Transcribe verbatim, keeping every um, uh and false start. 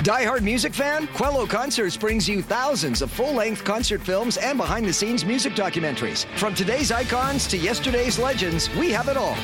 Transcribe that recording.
Die-hard music fan? Quello Concerts brings you thousands of full-length concert films and behind-the-scenes music documentaries. From today's icons to yesterday's legends, we have it all.